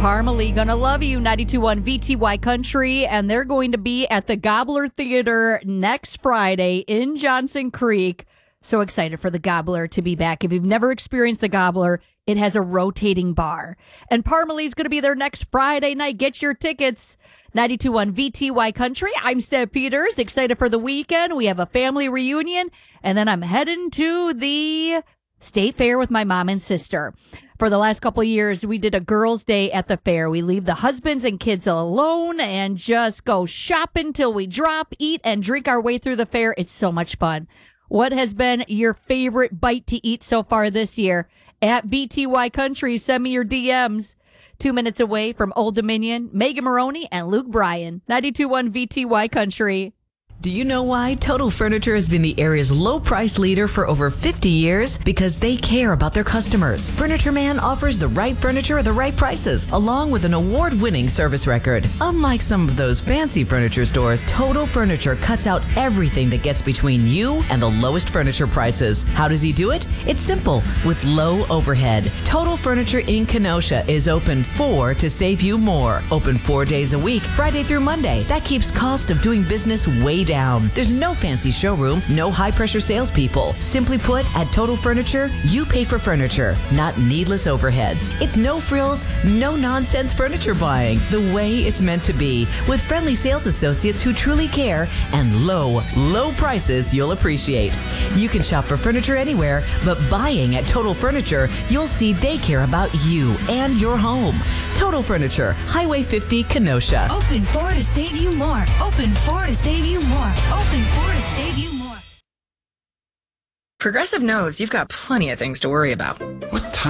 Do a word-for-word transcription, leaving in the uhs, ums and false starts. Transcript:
Parmalee, Gonna Love You, ninety-two point one V T Y Country, and they're going to be at the Gobbler Theater next Friday in Johnson Creek. So excited for the Gobbler to be back. If you've never experienced the Gobbler, it has a rotating bar. And Parmalee's going to be there next Friday night. Get your tickets. ninety-two point one V T Y Country. I'm Steph Peters, excited for the weekend. We have a family reunion, and then I'm heading to the State Fair with my mom and sister. For the last couple of years, we did a girls' day at the fair. We leave the husbands and kids alone and just go shopping till we drop, eat, and drink our way through the fair. It's so much fun. What has been your favorite bite to eat so far this year? At V T Y Country, send me your D Ms. Two minutes away from Old Dominion, Megan Maroney and Luke Bryan. ninety-two point one V T Y Country. Do you know why Total Furniture has been the area's low price leader for over fifty years? Because they care about their customers. Furniture Man offers the right furniture at the right prices, along with an award-winning service record. Unlike some of those fancy furniture stores, Total Furniture cuts out everything that gets between you and the lowest furniture prices. How does he do it? It's simple, with low overhead. Total Furniture in Kenosha is open four to save you more. Open four days a week, Friday through Monday. That keeps cost of doing business way down. Down. There's no fancy showroom, no high-pressure salespeople. Simply put, at Total Furniture, you pay for furniture, not needless overheads. It's no frills, no nonsense furniture buying, the way it's meant to be, with friendly sales associates who truly care and low, low prices you'll appreciate. You can shop for furniture anywhere, but buying at Total Furniture, you'll see they care about you and your home. Total Furniture, Highway fifty, Kenosha. Open four to save you more. Open four to save you more. Open four to save you more. Progressive knows you've got plenty of things to worry about. What time?